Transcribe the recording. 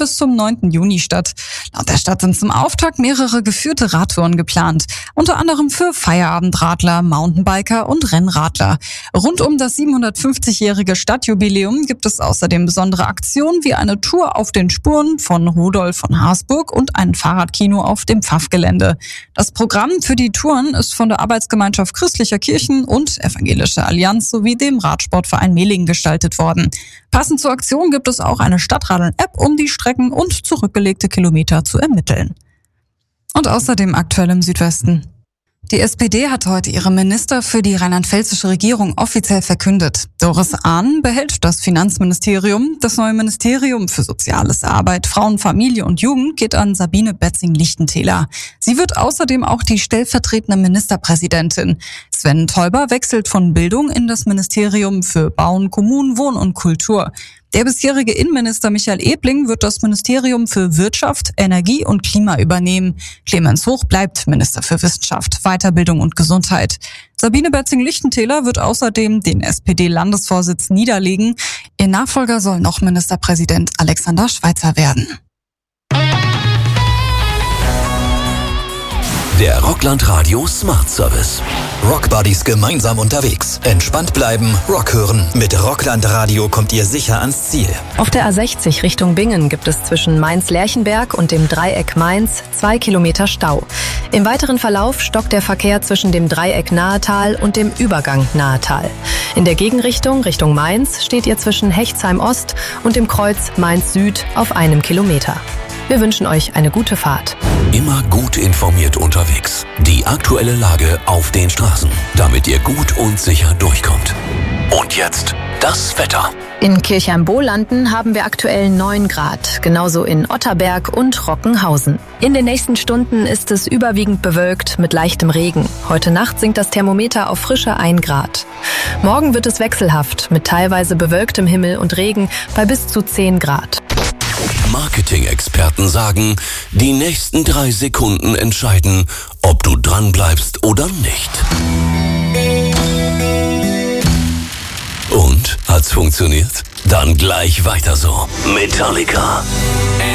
bis zum 9. Juni statt. Laut der Stadt sind zum Auftakt mehrere geführte Radtouren geplant. Unter anderem für Feierabendradler, Mountainbiker und Rennradler. Rund um das 750-jährige Stadtjubiläum gibt es außerdem besondere Aktionen wie eine Tour auf den Spuren von Rudolf von Habsburg und ein Fahrradkino auf dem Pfaffgelände. Das Programm für die Touren ist von der Arbeitsgemeinschaft christlicher Kirchen und Evangelische Allianz sowie dem Radsportverein Mehlingen gestaltet worden. Passend zur Aktion gibt es auch eine Stadtradeln-App, um die Strecken und zurückgelegte Kilometer zu ermitteln. Und außerdem aktuell im Südwesten. Die SPD hat heute ihre Minister für die rheinland-pfälzische Regierung offiziell verkündet. Doris Ahn behält das Finanzministerium. Das neue Ministerium für Soziales, Arbeit, Frauen, Familie und Jugend geht an Sabine Betzing-Lichtentäler. Sie wird außerdem auch die stellvertretende Ministerpräsidentin. Sven Teuber wechselt von Bildung in das Ministerium für Bauen, Kommunen, Wohnen und Kultur. Der bisherige Innenminister Michael Ebling wird das Ministerium für Wirtschaft, Energie und Klima übernehmen. Clemens Hoch bleibt Minister für Wissenschaft, Weiterbildung und Gesundheit. Sabine Betzing-Lichtentäler wird außerdem den SPD-Landesvorsitz niederlegen. Ihr Nachfolger soll noch Ministerpräsident Alexander Schweitzer werden. Der Rockland Radio Smart Service. Rockbuddies gemeinsam unterwegs. Entspannt bleiben, Rock hören. Mit Rockland Radio kommt ihr sicher ans Ziel. Auf der A60 Richtung Bingen gibt es zwischen Mainz-Lerchenberg und dem Dreieck Mainz 2 Kilometer Stau. Im weiteren Verlauf stockt der Verkehr zwischen dem Dreieck Nahetal und dem Übergang Nahetal. In der Gegenrichtung Richtung Mainz steht ihr zwischen Hechtsheim Ost und dem Kreuz Mainz Süd auf 1 Kilometer. Wir wünschen euch eine gute Fahrt. Immer gut informiert unterwegs. Die aktuelle Lage auf den Straßen, damit ihr gut und sicher durchkommt. Und jetzt das Wetter. In Kirchheim-Bohlanden haben wir aktuell 9 Grad, genauso in Otterberg und Rockenhausen. In den nächsten Stunden ist es überwiegend bewölkt mit leichtem Regen. Heute Nacht sinkt das Thermometer auf frische 1 Grad. Morgen wird es wechselhaft mit teilweise bewölktem Himmel und Regen bei bis zu 10 Grad. Marketing-Experten sagen, die nächsten 3 Sekunden entscheiden, ob du dranbleibst oder nicht. Und? Hat's funktioniert? Dann gleich weiter so. Metallica.